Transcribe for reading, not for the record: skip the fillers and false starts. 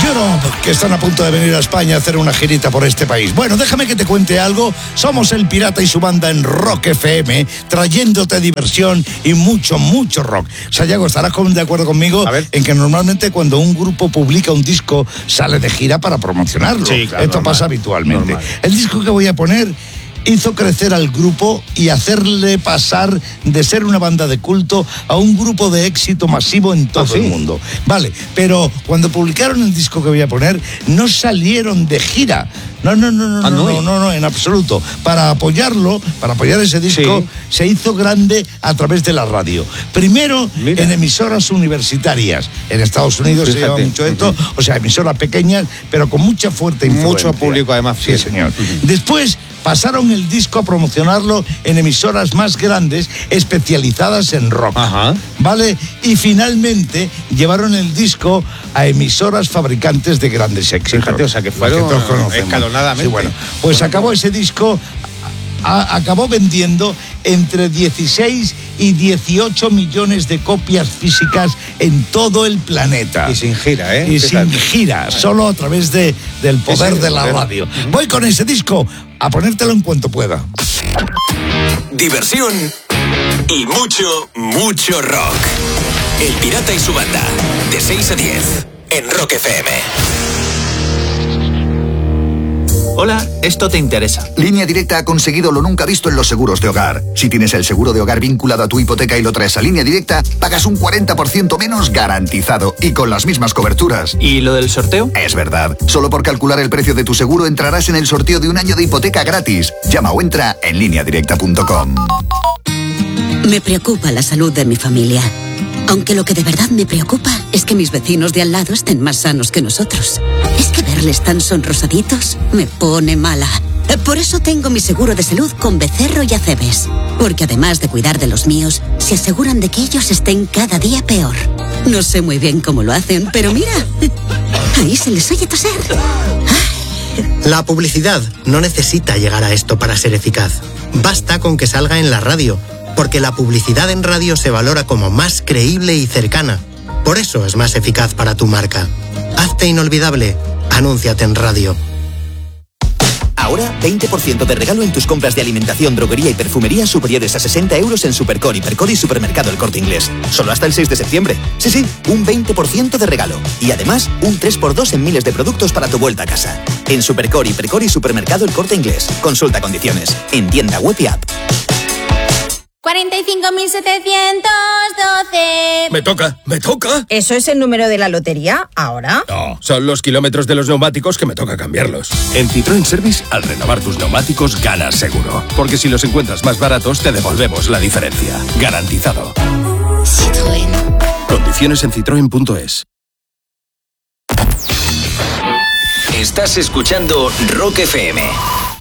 Europe, que están a punto de venir a España a hacer una girita por este país. Bueno, déjame que te cuente algo. Somos El Pirata y su banda en Rock FM, trayéndote diversión y mucho, mucho rock. Sayago, estarás de acuerdo conmigo en que normalmente cuando un grupo publica un disco sale de gira para promocionarlo. Sí, claro, esto pasa habitualmente. Normal. El disco que voy a poner hizo crecer al grupo y hacerle pasar de ser una banda de culto a un grupo de éxito masivo en todo el mundo. Vale, pero cuando publicaron el disco que voy a poner, no salieron de gira. No, en absoluto. Para apoyarlo, para apoyar ese disco, se hizo grande a través de la radio. Primero, en emisoras universitarias. En Estados Unidos se lleva mucho esto, o sea, emisoras pequeñas, pero con mucha fuerte influencia. Mucho público, además. Sí, señor. Después pasaron el disco a promocionarlo en emisoras más grandes especializadas en rock. ¿Vale? Y finalmente llevaron el disco a emisoras fabricantes de grandes éxitos. Fíjate, o sea, que fueron escalonadamente. Sí, bueno, pues acabó ese disco, acabó vendiendo entre 16 y 18 millones de copias físicas en todo el planeta. Y sin gira, ¿eh? Y sin gira, solo a través del poder de la radio. Voy con ese disco a ponértelo en cuanto pueda. Diversión y mucho, mucho rock. El Pirata y su banda, de 6 a 10, en Rock FM. Hola, esto te interesa. Línea Directa ha conseguido lo nunca visto en los seguros de hogar. Si tienes el seguro de hogar vinculado a tu hipoteca y lo traes a Línea Directa, pagas un 40% menos garantizado y con las mismas coberturas. ¿Y lo del sorteo? Es verdad. Solo por calcular el precio de tu seguro entrarás en el sorteo de un año de hipoteca gratis. Llama o entra en lineadirecta.com. Me preocupa la salud de mi familia. Aunque lo que de verdad me preocupa es que mis vecinos de al lado estén más sanos que nosotros. Es que verles tan sonrosaditos me pone mala. Por eso tengo mi seguro de salud con Becerro y Acebes. Porque además de cuidar de los míos, se aseguran de que ellos estén cada día peor. No sé muy bien cómo lo hacen, pero mira, ahí se les oye toser. La publicidad no necesita llegar a esto para ser eficaz. Basta con que salga en la radio. Porque la publicidad en radio se valora como más creíble y cercana. Por eso es más eficaz para tu marca. Hazte inolvidable. Anúnciate en radio. Ahora, 20% de regalo en tus compras de alimentación, droguería y perfumería superiores a 60 euros en Supercor, Hipercor y Supermercado El Corte Inglés. Solo hasta el 6 de septiembre. Sí, un 20% de regalo. Y además, un 3x2 en miles de productos para tu vuelta a casa. En Supercor, Hipercor y Supermercado El Corte Inglés. Consulta condiciones. En tienda web y app. 45.712. Me toca. ¿Eso es el número de la lotería ahora? No, son los kilómetros de los neumáticos que me toca cambiarlos. En Citroën Service, al renovar tus neumáticos, ganas seguro. Porque si los encuentras más baratos, te devolvemos la diferencia. Garantizado. Citroën. Condiciones en citroen.es. Estás escuchando Rock FM.